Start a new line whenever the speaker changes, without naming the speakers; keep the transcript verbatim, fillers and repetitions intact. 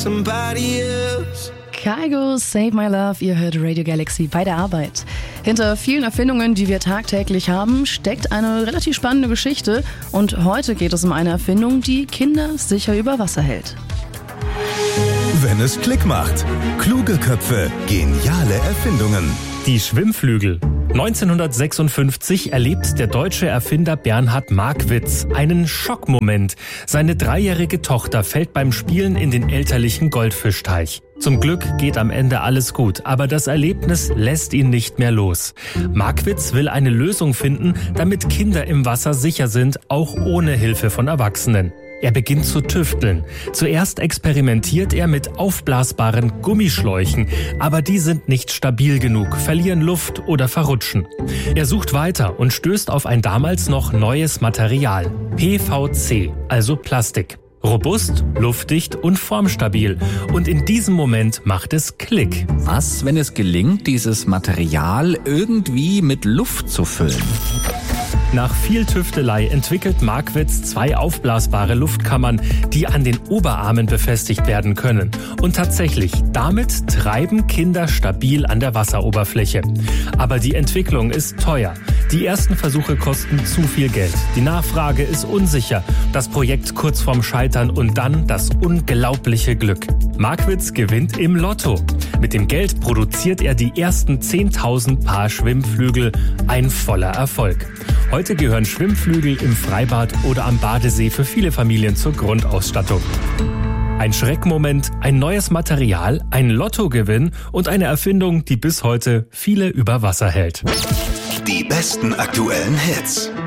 somebody else.
Kygo, Save My Love, ihr hört Radio Galaxy bei der Arbeit. Hinter vielen Erfindungen, die wir tagtäglich haben, steckt eine relativ spannende Geschichte. Und heute geht es um eine Erfindung, die Kinder sicher über Wasser hält.
Wenn es Klick macht. Kluge Köpfe, geniale Erfindungen.
Die Schwimmflügel. neunzehnhundertsechsundfünfzig erlebt der deutsche Erfinder Bernhard Markwitz einen Schockmoment. Seine dreijährige Tochter fällt beim Spielen in den elterlichen Goldfischteich. Zum Glück geht am Ende alles gut, aber das Erlebnis lässt ihn nicht mehr los. Markwitz will eine Lösung finden, damit Kinder im Wasser sicher sind, auch ohne Hilfe von Erwachsenen. Er beginnt zu tüfteln. Zuerst experimentiert er mit aufblasbaren Gummischläuchen, aber die sind nicht stabil genug, verlieren Luft oder verrutschen. Er sucht weiter und stößt auf ein damals noch neues Material, P V C, also Plastik. Robust, luftdicht und formstabil. Und in diesem Moment macht es Klick.
Was, wenn es gelingt, dieses Material irgendwie mit Luft zu füllen?
Nach viel Tüftelei entwickelt Markwitz zwei aufblasbare Luftkammern, die an den Oberarmen befestigt werden können. Und tatsächlich, damit treiben Kinder stabil an der Wasseroberfläche. Aber die Entwicklung ist teuer. Die ersten Versuche kosten zu viel Geld. Die Nachfrage ist unsicher. Das Projekt kurz vorm Scheitern und dann das unglaubliche Glück. Markwitz gewinnt im Lotto. Mit dem Geld produziert er die ersten zehntausend Paar Schwimmflügel. Ein voller Erfolg. Heute gehören Schwimmflügel im Freibad oder am Badesee für viele Familien zur Grundausstattung. Ein Schreckmoment, ein neues Material, ein Lottogewinn und eine Erfindung, die bis heute viele über Wasser hält.
Die besten aktuellen Hits.